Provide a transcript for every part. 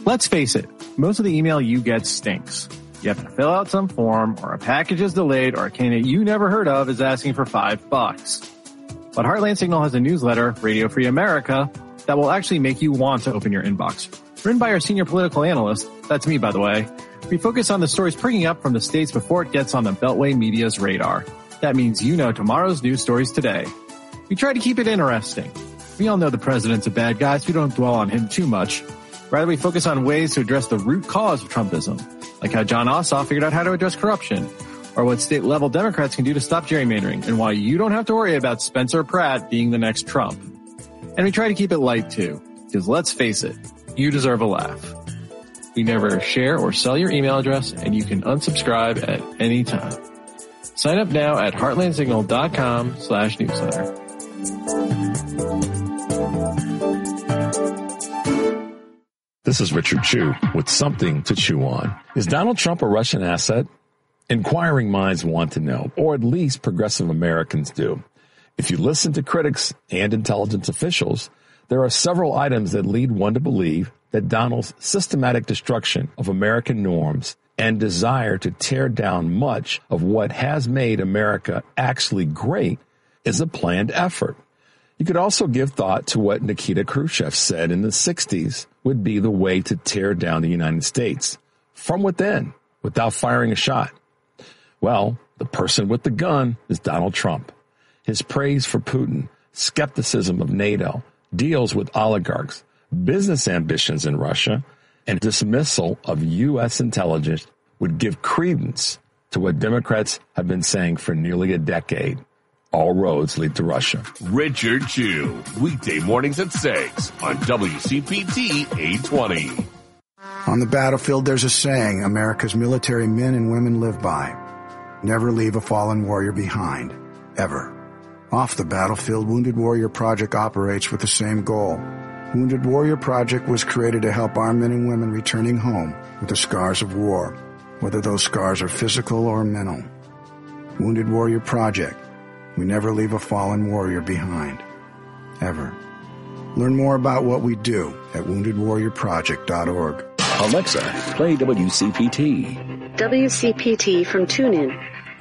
Let's face it, most of the email you get stinks. You have to fill out some form, or a package is delayed, or a candidate you never heard of is asking for $5. But Heartland Signal has a newsletter, Radio Free America, that will actually make you want to open your inbox. Written by our senior political analyst, that's me by the way, we focus on the stories springing up from the states before it gets on the Beltway media's radar. That means you know tomorrow's news stories today. We try to keep it interesting. We all know the president's a bad guy, so we don't dwell on him too much. Rather, we focus on ways to address the root cause of Trumpism, like how Jon Ossoff figured out how to address corruption, or what state-level Democrats can do to stop gerrymandering, and why you don't have to worry about Spencer Pratt being the next Trump. And we try to keep it light, too, because let's face it, you deserve a laugh. We never share or sell your email address, and you can unsubscribe at any time. Sign up now at heartlandsignal.com/newsletter. This is Richard Chu with something to chew on. Is Donald Trump a Russian asset? Inquiring minds want to know, or at least progressive Americans do. If you listen to critics and intelligence officials, there are several items that lead one to believe that Donald's systematic destruction of American norms and desire to tear down much of what has made America actually great is a planned effort. You could also give thought to what Nikita Khrushchev said in the 60s would be the way to tear down the United States from within without firing a shot. Well, the person with the gun is Donald Trump. His praise for Putin, skepticism of NATO, deals with oligarchs, business ambitions in Russia, and dismissal of U.S. intelligence would give credence to what Democrats have been saying for nearly a decade. All roads lead to Russia. Richard Chu, weekday mornings at 6 on WCPT 820. On the battlefield, there's a saying America's military men and women live by. Never leave a fallen warrior behind, ever. Off the battlefield, Wounded Warrior Project operates with the same goal. Wounded Warrior Project was created to help our men and women returning home with the scars of war, whether those scars are physical or mental. Wounded Warrior Project. We never leave a fallen warrior behind, ever. Learn more about what we do at woundedwarriorproject.org. Alexa, play WCPT. WCPT from TuneIn.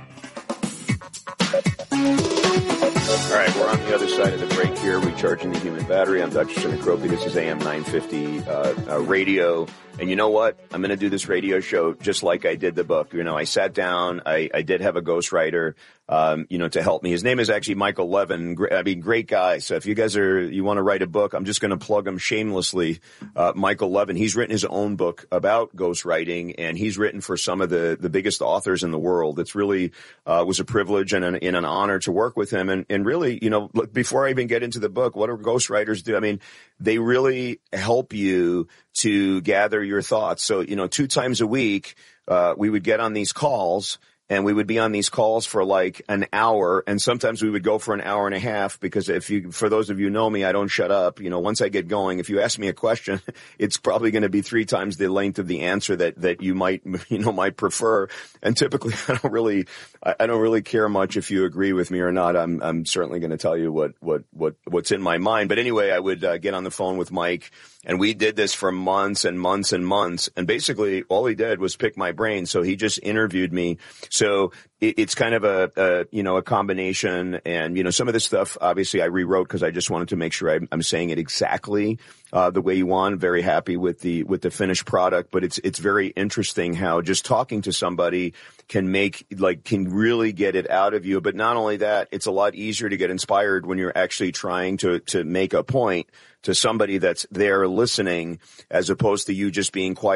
All right, we're on the other side of the break here, recharging the human battery. I'm Dr. Shinakropi. This is AM 950 radio. And you know what? I'm going to do this radio show just like I did the book. You know, I sat down. I did have a ghostwriter, to help me. His name is actually Michael Levin. Great guy. So if you guys you want to write a book, I'm just going to plug him shamelessly. Michael Levin, he's written his own book about ghostwriting, and he's written for some of the biggest authors in the world. It's really, was a privilege and an honor to work with him. And really, look, before I even get into the book, what do ghostwriters do? I mean, they really help you to gather your thoughts. So, 2 times a week, we would get on these calls, and we would be on these calls for like an hour, and sometimes we would go for an hour and a half, because for those of you who know me, I don't shut up. Once I get going, if you ask me a question, it's probably going to be 3 times the length of the answer that you might prefer. And typically I don't really care much if you agree with me or not. I'm certainly going to tell you what's in my mind. But anyway, I would get on the phone with Mike, and we did this for months and months and months. And basically all he did was pick my brain. So he just interviewed me. So it's kind of a combination. And, some of this stuff, obviously I rewrote because I just wanted to make sure I'm saying it exactly, the way you want. Very happy with the finished product. But it's very interesting how just talking to somebody can really get it out of you. But not only that, it's a lot easier to get inspired when you're actually trying to make a point to somebody that's there listening, as opposed to you just being quiet.